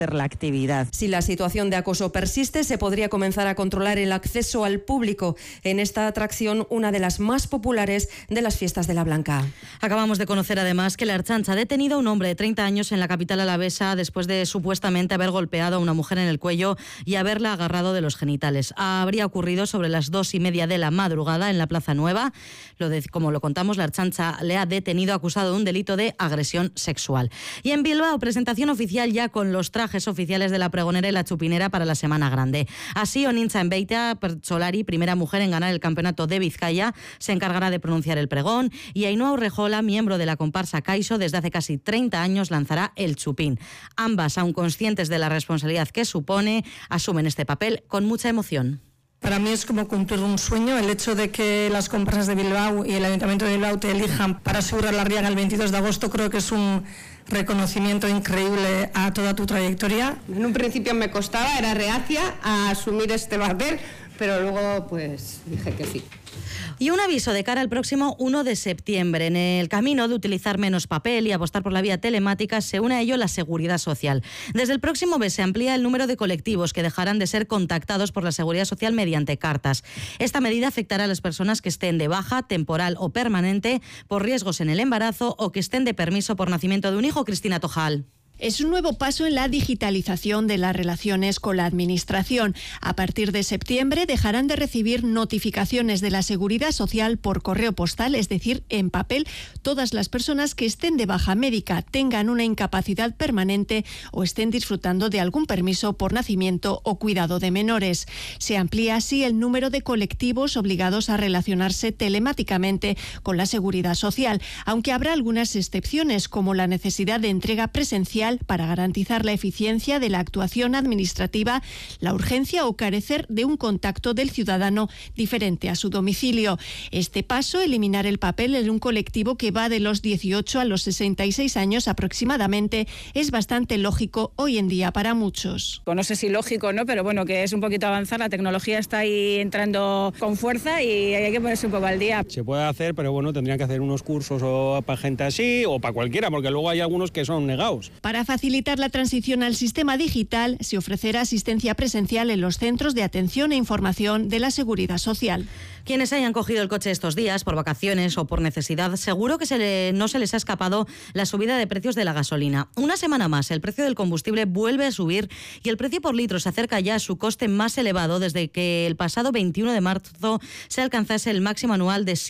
la actividad. Si la situación de acoso persiste, se podría comenzar a controlar el acceso al público en esta atracción, una de las más populares de las fiestas de la Blanca. Acabamos de conocer además que la Ertzaintza ha detenido a un hombre de 30 años en la capital alavesa después de supuestamente haber golpeado a una mujer en el cuello y haberla agarrado de los genitales. Habría ocurrido sobre las 2:30 de la madrugada en la Plaza Nueva. Como lo contamos, la Ertzaintza le ha detenido acusado de un delito de agresión sexual. Y en Bilbao, presentación oficial ya con los trajes oficiales de la pregonera y la chupinera para la Semana Grande. Así, Onintza Enbeitea Pertsolari, primera mujer en ganar el campeonato de Vizcaya, se encargará de pronunciar el pregón, y Ainhoa Urrejola, miembro de la comparsa Caixo desde hace casi 30 años, lanzará el chupín. Ambas, aun conscientes de la responsabilidad que supone, asumen este papel con mucha emoción. Para mí es como cumplir un sueño el hecho de que las comparsas de Bilbao y el Ayuntamiento de Bilbao te elijan para subir a la Riaga el 22 de agosto. Creo que es un reconocimiento increíble a toda tu trayectoria. En un principio me costaba, era reacia a asumir este papel, pero luego pues dije que sí. Y un aviso de cara al próximo 1 de septiembre. En el camino de utilizar menos papel y apostar por la vía telemática se une a ello la Seguridad Social. Desde el próximo mes se amplía el número de colectivos que dejarán de ser contactados por la Seguridad Social mediante cartas. Esta medida afectará a las personas que estén de baja, temporal o permanente por riesgos en el embarazo o que estén de permiso por nacimiento de un hijo. Cristina Tojal. Es un nuevo paso en la digitalización de las relaciones con la Administración. A partir de septiembre dejarán de recibir notificaciones de la Seguridad Social por correo postal, es decir, en papel, todas las personas que estén de baja médica, tengan una incapacidad permanente o estén disfrutando de algún permiso por nacimiento o cuidado de menores. Se amplía así el número de colectivos obligados a relacionarse telemáticamente con la Seguridad Social, aunque habrá algunas excepciones, como la necesidad de entrega presencial para garantizar la eficiencia de la actuación administrativa, la urgencia o carecer de un contacto del ciudadano diferente a su domicilio. Este paso, eliminar el papel en un colectivo que va de los 18 a los 66 años aproximadamente, es bastante lógico hoy en día para muchos. No sé si lógico, ¿no? Pero bueno, que es un poquito avanzar, la tecnología está ahí entrando con fuerza y hay que ponerse un poco al día. Se puede hacer, pero bueno, tendrían que hacer unos cursos o para gente así o para cualquiera, porque luego hay algunos que son negados. Para facilitar la transición al sistema digital, se ofrecerá asistencia presencial en los centros de atención e información de la Seguridad Social. Quienes hayan cogido el coche estos días por vacaciones o por necesidad, seguro que no se les ha escapado la subida de precios de la gasolina. Una semana más, el precio del combustible vuelve a subir y el precio por litro se acerca ya a su coste más elevado desde que el pasado 21 de marzo se alcanzase el máximo anual de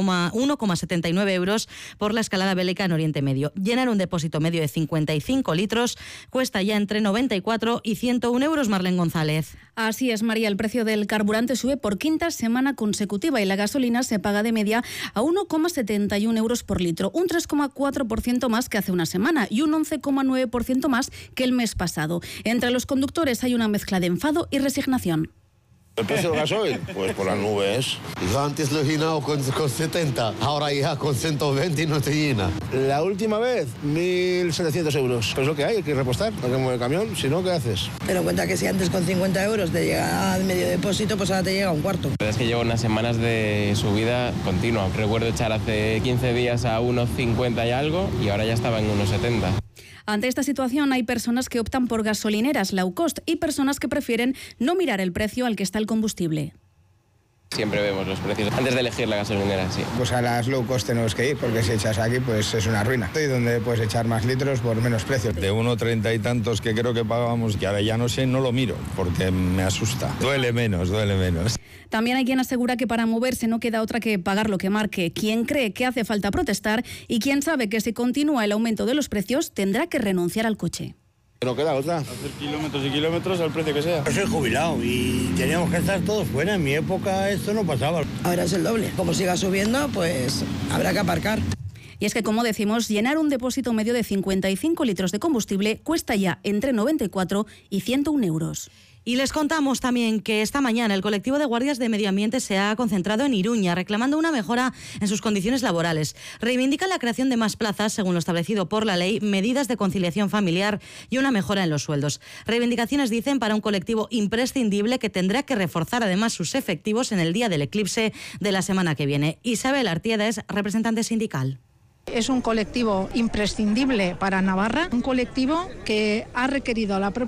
1,79 euros por la escalada bélica en Oriente Medio. Llenar un depósito medio de 55 litros cuesta ya entre 94 y 101 euros. Marlene González. Así es, María, el precio del carburante sube por quinta semana consecutiva y la gasolina se paga de media a 1,71 euros por litro, un 3,4% más que hace una semana y un 11,9% más que el mes pasado. Entre los conductores hay una mezcla de enfado y resignación. ¿El precio del gasoil? Pues por las nubes. Yo antes lo he llenado con 70, ahora ya con 120 y no te llena. La última vez, 1.700 euros. Pero es lo que hay que repostar, hay que mover el camión, si no, ¿qué haces? Pero cuenta que si antes con 50 euros te llega al medio depósito, pues ahora te llega un cuarto. La verdad es que llevo unas semanas de subida continua. Recuerdo echar hace 15 días a 1,50 y algo y ahora ya estaba en 1,70. Ante esta situación hay personas que optan por gasolineras low cost y personas que prefieren no mirar el precio al que está el combustible. Siempre vemos los precios antes de elegir la gasolinera, sí. Pues a las low cost tenemos que ir, porque si echas aquí, pues es una ruina. Y donde puedes echar más litros por menos precio. De 1,30 y tantos que creo que pagábamos, que ahora ya no sé, no lo miro, porque me asusta. Duele menos. También hay quien asegura que para moverse no queda otra que pagar lo que marque. Quien cree que hace falta protestar y quien sabe que si continúa el aumento de los precios tendrá que renunciar al coche. No queda otra. Hacer kilómetros y kilómetros al precio que sea. Yo soy jubilado y teníamos que estar todos fuera. En mi época esto no pasaba. Ahora es el doble. Como siga subiendo, pues habrá que aparcar. Y es que, como decimos, llenar un depósito medio de 55 litros de combustible cuesta ya entre 94 y 101 euros. Y les contamos también que esta mañana el colectivo de guardias de medio ambiente se ha concentrado en Iruña reclamando una mejora en sus condiciones laborales. Reivindican la creación de más plazas, según lo establecido por la ley, medidas de conciliación familiar y una mejora en los sueldos. Reivindicaciones, dicen, para un colectivo imprescindible que tendrá que reforzar además sus efectivos en el día del eclipse de la semana que viene. Isabel Artieda es representante sindical. Es un colectivo imprescindible para Navarra, un colectivo que ha requerido a la propia